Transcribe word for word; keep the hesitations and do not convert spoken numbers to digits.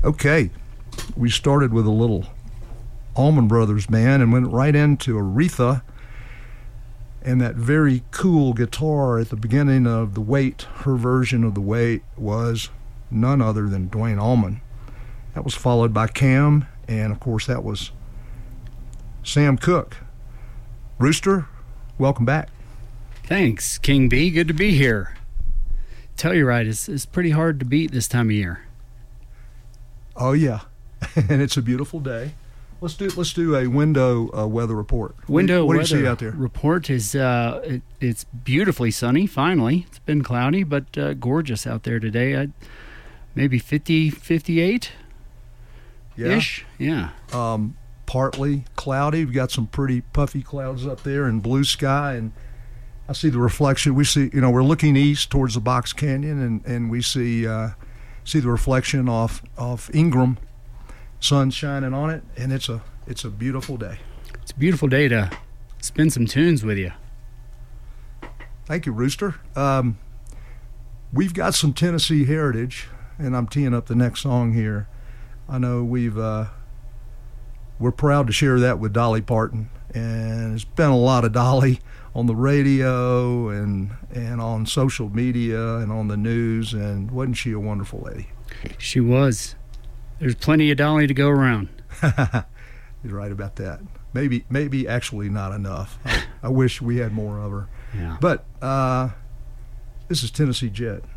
Okay, we started with a little Allman Brothers Band and went right into Aretha and that very cool guitar at the beginning of The Wait. Her version of The Wait was none other than Duane Allman. That was followed by Cam, and of course that was Sam Cooke. Rooster, welcome back. Thanks, King B. Good to be here. Telluride is, is pretty hard to beat this time of year. Oh yeah, and it's a beautiful day. Let's do let's do a window uh, weather report. Window what, what weather do you see out there? Report is uh, it, it's beautifully sunny. Finally, it's been cloudy, but uh, gorgeous out there today. I, maybe fifty, fifty-eight ish. Yeah. yeah. Um, partly cloudy. We've got some pretty puffy clouds up there and blue sky, and I see the reflection. We see, you know, we're looking east towards the Box Canyon, and, and we see uh, see the reflection off off Ingram. Sun shining on it, and it's a it's a beautiful day. It's a beautiful day to spin some tunes with you. Thank you, Rooster. Um, we've got some Tennessee heritage, and I'm teeing up the next song here. I know we've uh, we're proud to share that with Dolly Parton, and there's been a lot of Dolly on the radio and and on social media and on the news, and wasn't she a wonderful lady? She was. There's plenty of Dolly to go around. You're right about that. Maybe maybe actually not enough. I, I wish we had more of her. Yeah. But uh, this is Tennessee Jet.